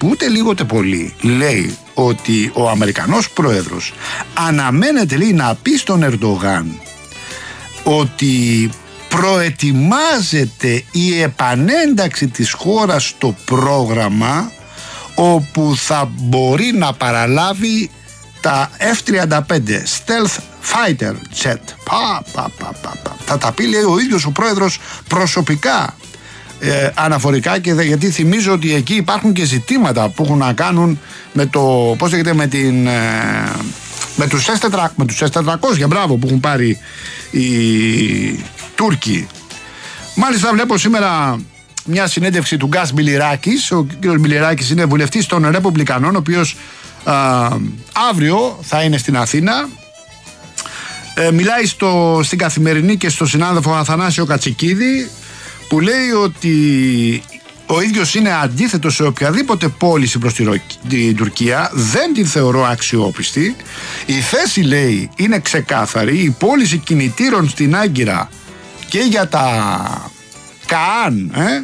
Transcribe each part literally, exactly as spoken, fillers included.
που ούτε λίγο ούτε πολύ λέει ότι ο Αμερικανός πρόεδρος αναμένεται, λέει, να πει στον Ερντογάν ότι προετοιμάζεται η επανένταξη της χώρας στο πρόγραμμα όπου θα μπορεί να παραλάβει τα εφ τριάντα πέντε Stealth Fighter Jet. Πα, πα, πα, πα, πα. Θα τα πει, λέει, ο ίδιος ο πρόεδρος προσωπικά, ε, αναφορικά, και δε, γιατί θυμίζω ότι εκεί υπάρχουν και ζητήματα που έχουν να κάνουν με το, πώς λέγεται, με την... Ε, με τους ες τετρακόσια, μπράβο, που έχουν πάρει οι Τούρκοι. Μάλιστα βλέπω σήμερα μια συνέντευξη του Γκάς Μπιλιράκης. Ο κ. Μπιλιράκης είναι βουλευτής των Ρεπουμπλικανών, ο οποίος α, αύριο θα είναι στην Αθήνα. Ε, μιλάει στο, στην Καθημερινή και στο συνάδελφο Αθανάσιο Κατσικίδη, που λέει ότι ο ίδιος είναι αντίθετος σε οποιαδήποτε πώληση προς την Τουρκία. Δεν την θεωρώ αξιόπιστη. Η θέση, λέει, είναι ξεκάθαρη. Η πώληση κινητήρων στην Άγκυρα και για τα ΚΑΑΝ, ε?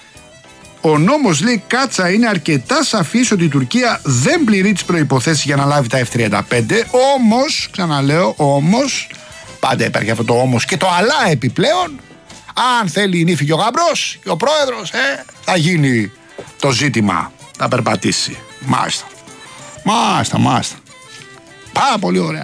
ο νόμος, λέει, Κάτσα, είναι αρκετά σαφής ότι η Τουρκία δεν πληρεί τις προϋποθέσεις για να λάβει τα εφ τριάντα πέντε. Όμως, ξαναλέω, όμως, πάντα υπάρχει αυτό το όμως και το αλλά επιπλέον, αν θέλει η νύφη και ο γαμπρός και ο πρόεδρος, ε, θα γίνει το ζήτημα, θα περπατήσει. Μάλιστα, μάλιστα, μάλιστα. Πάρα πολύ ωραία.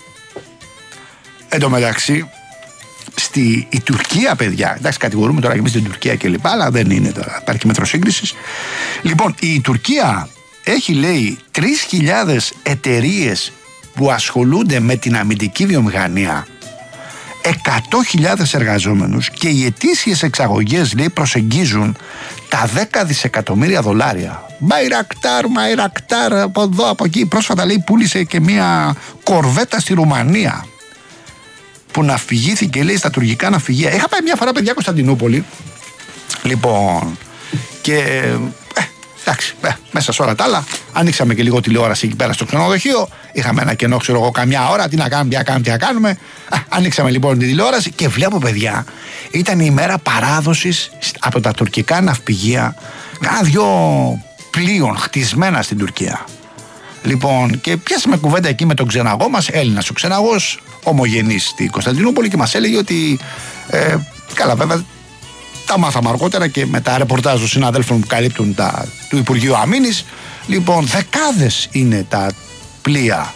Εν τω μεταξύ, στη η Τουρκία, παιδιά, εντάξει, κατηγορούμε τώρα και εμείς την Τουρκία και λοιπά, αλλά δεν είναι τώρα, υπάρχει μετροσύγκρισης. Λοιπόν, η Τουρκία έχει, λέει, τρεις χιλιάδες εταιρείες που ασχολούνται με την αμυντική βιομηχανία, εκατό χιλιάδες εργαζόμενους, και οι ετήσιες εξαγωγές, λέει, προσεγγίζουν τα δέκα δισεκατομμύρια δολάρια. Μπαϊρακτάρ, Μαϊρακτάρ, από εδώ, από εκεί. Πρόσφατα, λέει, πούλησε και μια κορβέτα στη Ρουμανία που ναυπηγήθηκε, λέει, στα τουρκικά ναυπηγεία. Είχα πάει μια φορά, παιδιά, Κωνσταντινούπολη. Λοιπόν, και ε, εντάξει, ε, μέσα σε όλα τα άλλα, ανοίξαμε και λίγο τηλεόραση εκεί πέρα στο ξενοδοχείο. Είχαμε ένα κενό, ξέρω εγώ, καμιά ώρα. Τι να κάνουμε, τι να κάνουμε, τι να κάνουμε. Α, ανοίξαμε λοιπόν την τηλεόραση και βλέπω, παιδιά, ήταν η ημέρα παράδοσης από τα τουρκικά ναυπηγεία. Κάνα δυο πλοίων χτισμένα στην Τουρκία. Λοιπόν, και πιάσαμε κουβέντα εκεί με τον ξεναγό μας, Έλληνας ο ξεναγός, ομογενής στη Κωνσταντινούπολη, και μας έλεγε ότι ε, καλά, βέβαια, τα μάθαμε αργότερα και με τα ρεπορτάζ των συναδέλφων που καλύπτουν τα, του Υπουργείου Αμήνης. Λοιπόν, δεκάδες είναι τα πλοία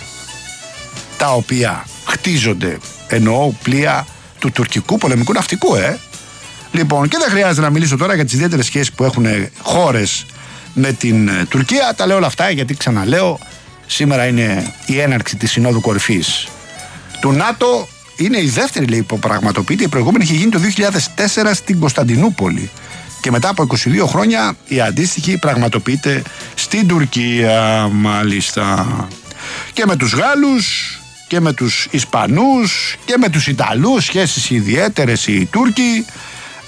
τα οποία χτίζονται, εννοώ πλοία του τουρκικού πολεμικού ναυτικού, ε. Λοιπόν, και δεν χρειάζεται να μιλήσω τώρα για τις ιδιαίτερες σχέσεις που έχουν χώρες με την Τουρκία. Τα λέω όλα αυτά γιατί, ξαναλέω, σήμερα είναι η έναρξη της Συνόδου Κορυφής του ΝΑΤΟ. Είναι η δεύτερη, λέει, που πραγματοποιείται. Η προηγούμενη είχε γίνει το δύο χιλιάδες τέσσερα στην Κωνσταντινούπολη. Και μετά από είκοσι δύο χρόνια η αντίστοιχη πραγματοποιείται στην Τουρκία, μάλιστα. Και με τους Γάλλους και με τους Ισπανούς και με τους Ιταλούς σχέσεις ιδιαίτερες οι Τούρκοι. Ε,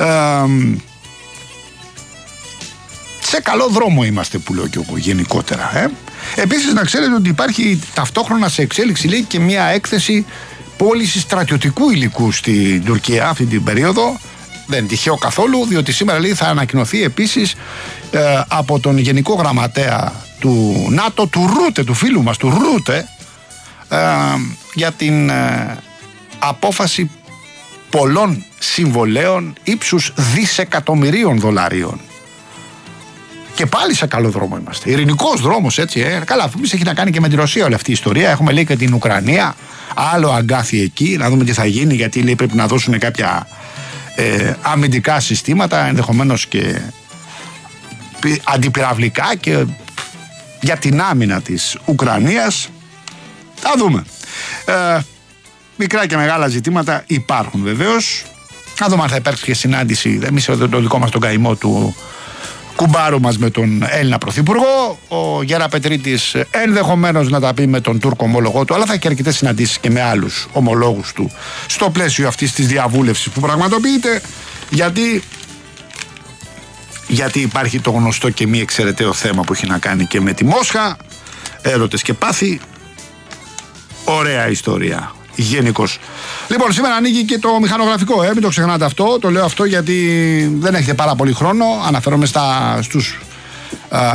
σε καλό δρόμο είμαστε, που λέω και εγώ γενικότερα. Ε. Επίσης, να ξέρετε ότι υπάρχει ταυτόχρονα σε εξέλιξη, λέει, και μια έκθεση πώληση στρατιωτικού υλικού στην Τουρκία αυτή την περίοδο. Δεν είναι τυχαίο καθόλου, διότι σήμερα, λέει, θα ανακοινωθεί επίσης ε, από τον Γενικό Γραμματέα του ΝΑΤΟ, του Ρούτε, του φίλου μας, του Ρούτε, ε, για την ε, απόφαση πολλών συμβολέων ύψους δισεκατομμυρίων δολαρίων. Και πάλι σε καλό δρόμο είμαστε. Ειρηνικός δρόμος, έτσι. Ε. Καλά, αφού έχει να κάνει και με τη Ρωσία όλη αυτή η ιστορία. Έχουμε, λέει, και την Ουκρανία. Άλλο αγκάθι εκεί, να δούμε τι θα γίνει, γιατί, λέει, πρέπει να δώσουν κάποια ε, αμυντικά συστήματα, ενδεχομένως και αντιπυραυλικά, και για την άμυνα της Ουκρανίας. Θα δούμε. Ε, μικρά και μεγάλα ζητήματα υπάρχουν βεβαίως. Θα δούμε αν θα υπάρξει και συνάντηση. Εμείς το, το δικό μας τον καημό του κουμπάρου μας με τον Έλληνα Πρωθυπουργό. Ο Γεραπετρίτης ενδεχομένως να τα πει με τον Τούρκο ομόλογό του, αλλά θα έχει αρκετές συναντήσεις και με άλλους ομολόγους του στο πλαίσιο αυτής της διαβούλευσης που πραγματοποιείται, γιατί, γιατί υπάρχει το γνωστό και μη εξαιρεταίο θέμα που έχει να κάνει και με τη Μόσχα, έρωτες και πάθη. Ωραία ιστορία γενικώς. Λοιπόν, σήμερα ανοίγει και το μηχανογραφικό, ε, μην το ξεχνάτε αυτό. Το λέω αυτό γιατί δεν έχετε πάρα πολύ χρόνο. Αναφέρομαι στα, στους α,